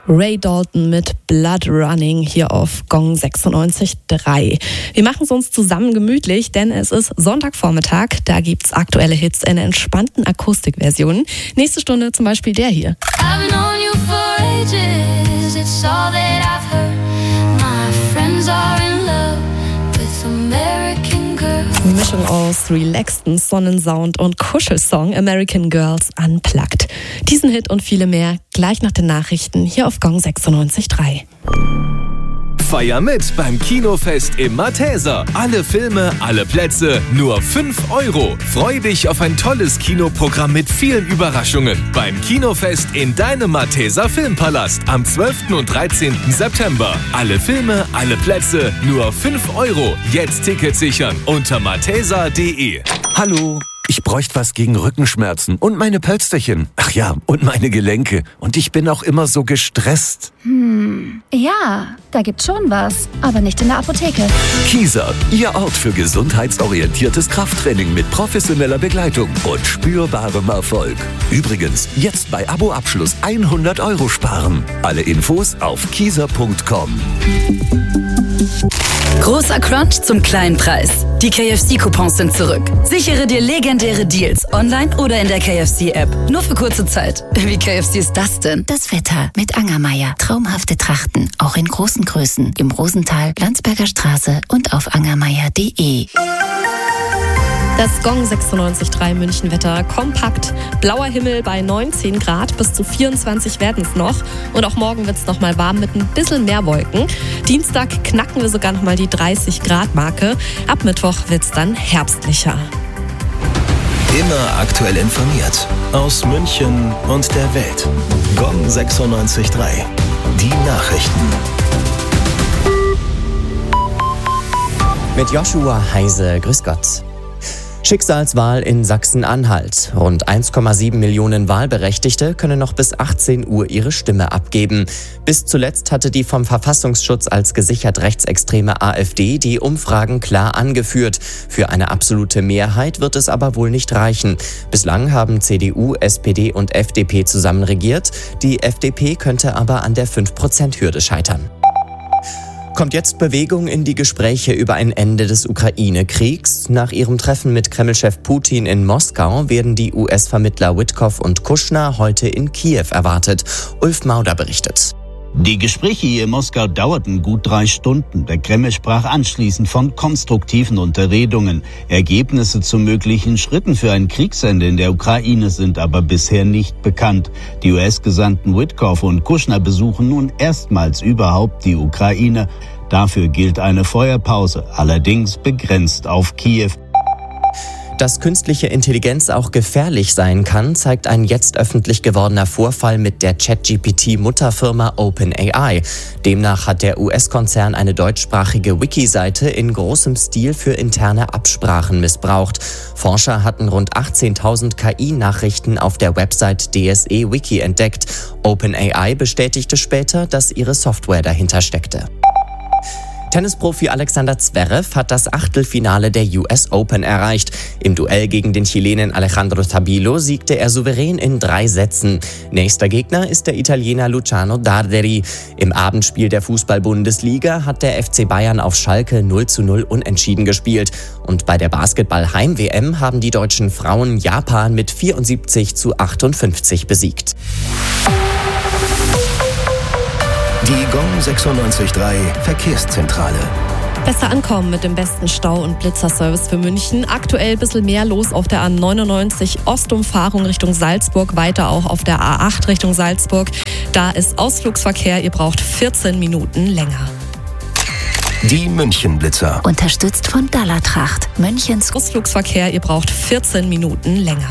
Ray Dalton mit Blood Running hier auf Gong 96.3. Wir machen es uns zusammen gemütlich, denn es ist Sonntagvormittag. Da gibt's aktuelle Hits in entspannten Akustikversionen. Nächste Stunde zum Beispiel der hier. I've known you for ages, it's all that I've heard. My friends are in love with American Girls. Eine Mischung aus relaxten Sonnensound und Kuschelsong American Girls Unplugged. Diesen Hit und viele mehr gleich nach den Nachrichten hier auf Gong 96.3. Feier mit beim Kinofest im Malteser. Alle Filme, alle Plätze, nur 5 €. Freu dich auf ein tolles Kinoprogramm mit vielen Überraschungen. Beim Kinofest in deinem Malteser Filmpalast am 12. und 13. September. Alle Filme, alle Plätze, nur 5 €. Jetzt Tickets sichern unter malteser.de. Hallo, ich bräuchte was gegen Rückenschmerzen und meine Pölsterchen. Ach ja, und meine Gelenke. Und ich bin auch immer so gestresst. Ja, da gibt's schon was, aber nicht in der Apotheke. Kieser, Ihr Ort für gesundheitsorientiertes Krafttraining mit professioneller Begleitung und spürbarem Erfolg. Übrigens, jetzt bei Abo-Abschluss 100 € sparen. Alle Infos auf kieser.com. Großer Crunch zum kleinen Preis. Die KFC-Coupons sind zurück. Sichere dir legendäre Deals online oder in der KFC-App. Nur für kurze Zeit. Wie KFC ist das denn? Das Wetter mit Angermeier. Traumhafte Trachten, auch in großen Größen. Im Rosental, Landsberger Straße und auf angermeier.de. Das Gong 96.3 Münchenwetter kompakt. Blauer Himmel bei 19 Grad, bis zu 24 werden es noch. Und auch morgen wird es noch mal warm mit ein bisschen mehr Wolken. Dienstag knacken wir sogar noch mal die 30 Grad Marke. Ab Mittwoch wird es dann herbstlicher. Immer aktuell informiert. Aus München und der Welt. Gong 96.3. Die Nachrichten. Mit Joshua Heise, grüß Gott. Schicksalswahl in Sachsen-Anhalt. Rund 1,7 Millionen Wahlberechtigte können noch bis 18 Uhr ihre Stimme abgeben. Bis zuletzt hatte die vom Verfassungsschutz als gesichert rechtsextreme AfD die Umfragen klar angeführt. Für eine absolute Mehrheit wird es aber wohl nicht reichen. Bislang haben CDU, SPD und FDP zusammen regiert. Die FDP könnte aber an der 5%-Hürde scheitern. Kommt jetzt Bewegung in die Gespräche über ein Ende des Ukraine-Kriegs? Nach ihrem Treffen mit Kreml-Chef Putin in Moskau werden die US-Vermittler Witkoff und Kushner heute in Kiew erwartet. Ulf Mauder berichtet. Die Gespräche hier in Moskau dauerten gut 3 Stunden. Der Kreml sprach anschließend von konstruktiven Unterredungen. Ergebnisse zu möglichen Schritten für ein Kriegsende in der Ukraine sind aber bisher nicht bekannt. Die US-Gesandten Witkoff und Kushner besuchen nun erstmals überhaupt die Ukraine. Dafür gilt eine Feuerpause, allerdings begrenzt auf Kiew. Dass künstliche Intelligenz auch gefährlich sein kann, zeigt ein jetzt öffentlich gewordener Vorfall mit der ChatGPT-Mutterfirma OpenAI. Demnach hat der US-Konzern eine deutschsprachige Wiki-Seite in großem Stil für interne Absprachen missbraucht. Forscher hatten rund 18.000 KI-Nachrichten auf der Website DSE Wiki entdeckt. OpenAI bestätigte später, dass ihre Software dahinter steckte. Tennisprofi Alexander Zverev hat das Achtelfinale der US Open erreicht. Im Duell gegen den Chilenen Alejandro Tabilo siegte er souverän in 3 Sätzen. Nächster Gegner ist der Italiener Luciano Darderi. Im Abendspiel der Fußball-Bundesliga hat der FC Bayern auf Schalke 0:0 unentschieden gespielt. Und bei der Basketball-Heim-WM haben die deutschen Frauen Japan mit 74:58 besiegt. Die Gong 96.3 Verkehrszentrale. Besser ankommen mit dem besten Stau- und Blitzerservice für München. Aktuell ein bisschen mehr los auf der A99 Ostumfahrung Richtung Salzburg, weiter auch auf der A8 Richtung Salzburg. Da ist Ausflugsverkehr, ihr braucht 14 Minuten länger. Die Münchenblitzer. Unterstützt von Dallertracht. Münchens Ausflugsverkehr, ihr braucht 14 Minuten länger.